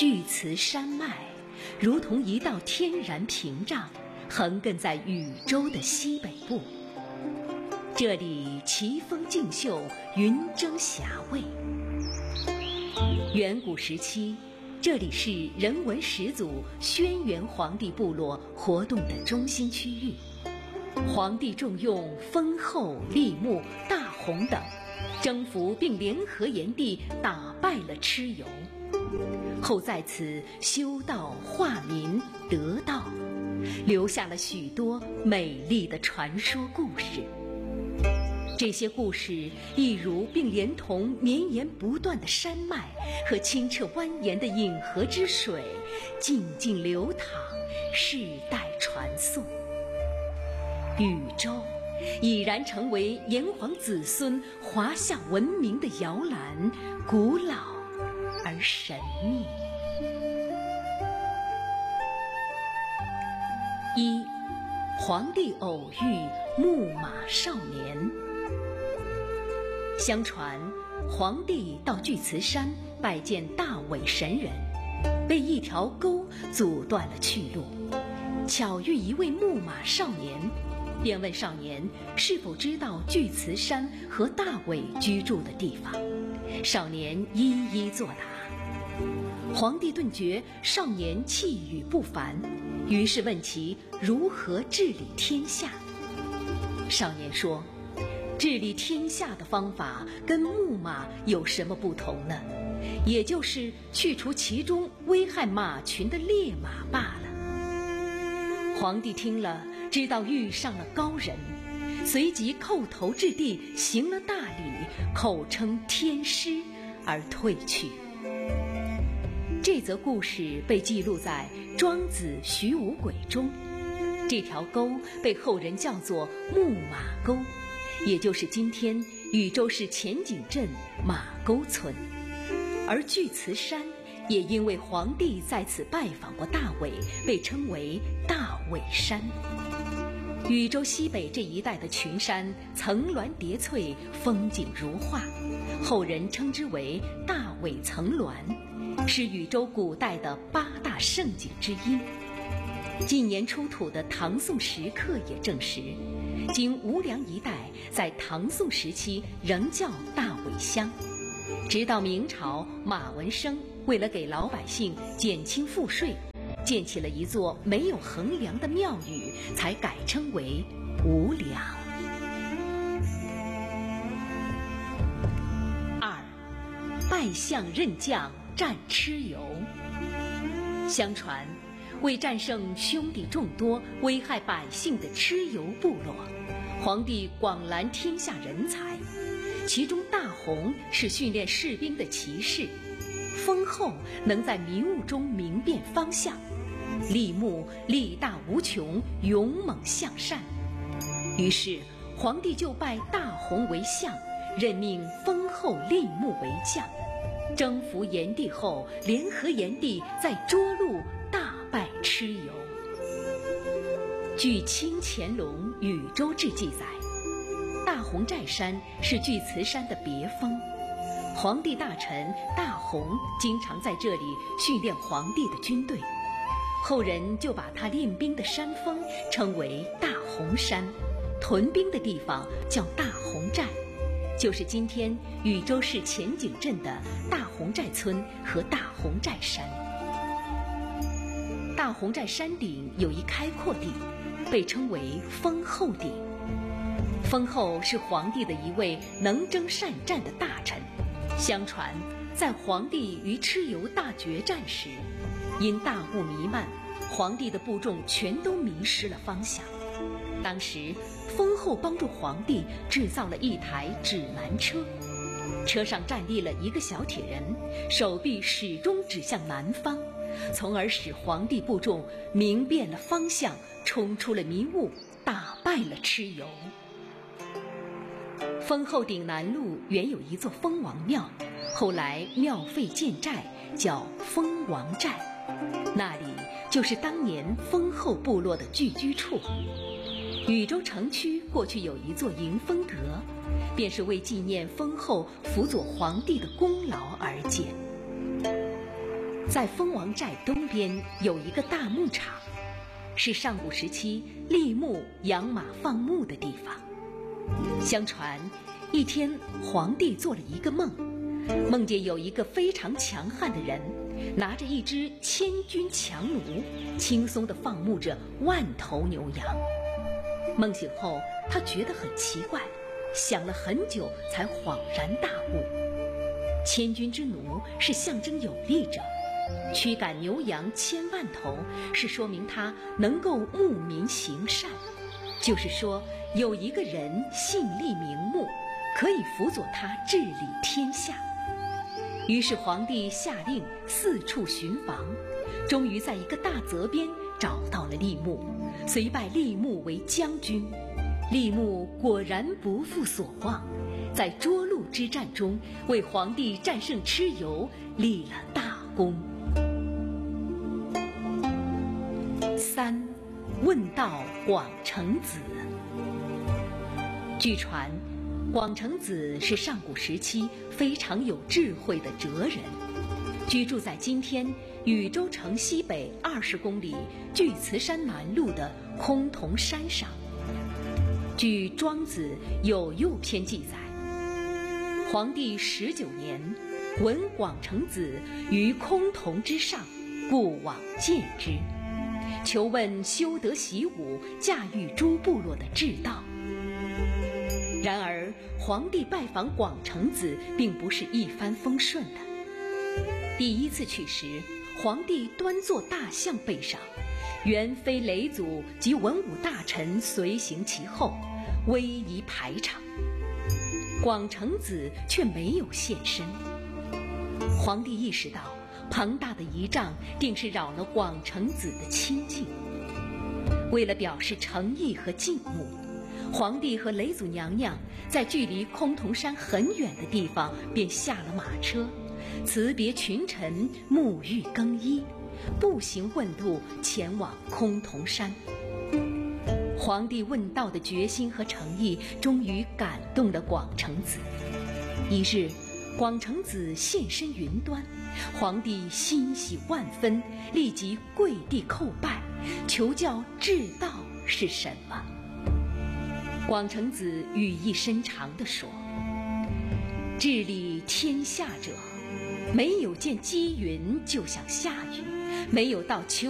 巨慈山脉如同一道天然屏障，横亘在禹州的西北部。这里奇峰竞秀，云蒸霞蔚。远古时期，这里是人文始祖轩辕黄帝部落活动的中心区域。黄帝重用封后、立木、大洪等，征服并联合炎帝，打败了蚩尤，后在此修道化民得道，留下了许多美丽的传说故事。这些故事一如并连同绵延不断的山脉和清澈蜿蜒的饮河之水，静静流淌，世代传颂。禹州已然成为炎黄子孙华夏文明的摇篮，古老而神秘。一、黄帝偶遇牧马少年。相传，黄帝到巨慈山拜见大尾神人，被一条沟阻断了去路，巧遇一位牧马少年，便问少年是否知道巨慈山和大尾居住的地方。少年一一作答。黄帝顿觉少年气宇不凡，于是问其如何治理天下。少年说，治理天下的方法跟牧马有什么不同呢？也就是去除其中危害马群的烈马罢了。黄帝听了，知道遇上了高人，随即叩头至地，行了大礼，口称天师而退去。这则故事被记录在《庄子·徐无鬼》中。这条沟被后人叫做牧马沟，也就是今天禹州市前井镇马沟村。而巨慈山也因为黄帝在此拜访过大尾，被称为大尾山。禹州西北这一带的群山层峦叠翠，风景如画，后人称之为大尾层峦，是禹州古代的8大胜景之一。近年出土的唐宋石刻也证实，今无梁一带在唐宋时期仍叫大尾乡。直到明朝，马文生为了给老百姓减轻赋税，建起了一座没有横梁的庙宇，才改称为无梁。二、拜相任将战蚩尤。相传，为战胜兄弟众多、危害百姓的蚩尤部落，黄帝广揽天下人才，其中大洪是训练士兵的骑士，封后能在迷雾中明辨方向，立木力大无穷，勇猛向善。于是黄帝就拜大洪为相，任命封后立木为将。征服炎帝后，联合炎帝在涿鹿大败蚩尤。据《清乾隆禹州志》记载，大洪寨山是巨慈山的别峰，皇帝大臣大洪经常在这里训练皇帝的军队，后人就把他练兵的山峰称为大洪山，屯兵的地方叫大洪寨，就是今天禹州市前井镇的大洪寨村和大洪寨山。大洪寨山顶有一开阔地，被称为封后顶。封后是皇帝的一位能征善战的大臣，相传在皇帝与蚩尤大决战时，因大雾弥漫，皇帝的部众全都迷失了方向。当时封后帮助皇帝制造了一台指南车，车上站立了一个小铁人，手臂始终指向南方，从而使皇帝部众明辨了方向，冲出了迷雾，打败了蚩尤。封后顶南麓原有一座封王庙，后来庙废建寨，叫封王寨，那里就是当年封后部落的聚居处。禹州城区过去有一座迎风阁，便是为纪念封后辅佐皇帝的功劳而建。 在蜂王寨东边有一个大牧场，是上古时期立牧养马放牧的地方。相传一天，皇帝做了一个梦，梦见有一个非常强悍的人拿着一只1000军强弩，轻松地放牧着10000头牛羊。梦醒后，他觉得很奇怪，想了很久才恍然大悟。1000军之弩是象征有力者，驱赶牛羊1000万头是说明他能够牧民行善，就是说有一个人姓厉名牧，可以辅佐他治理天下。于是皇帝下令四处寻访，终于在一个大泽边找到了厉牧，遂拜厉牧为将军。厉牧果然不负所望，在涿鹿之战中为皇帝战胜蚩尤立了大功。3. 问道广成子。据传，广成子是上古时期非常有智慧的哲人，居住在今天禹州城西北20公里巨慈山南麓的崆峒山上。据《庄子·有右篇》记载，皇帝19年，闻广成子于崆峒之上，故往见之，求问修德习武、驾驭诸部落的治道。然而，皇帝拜访广成子并不是一帆风顺的。第一次去时，皇帝端坐大象背上，元妃嫘祖及文武大臣随行其后，威仪排场。广成子却没有现身。皇帝意识到庞大的仪仗定是扰了广成子的清静。为了表示诚意和敬慕，皇帝和嫘祖娘娘在距离崆峒山很远的地方便下了马车，辞别群臣，沐浴更衣，步行问路前往崆峒山。皇帝问道的决心和诚意终于感动了广成子。一日，广成子现身云端，皇帝欣喜万分，立即跪地叩拜，求教治道是什么。广成子语意深长地说：治理天下者，没有见积云就想下雨，没有到秋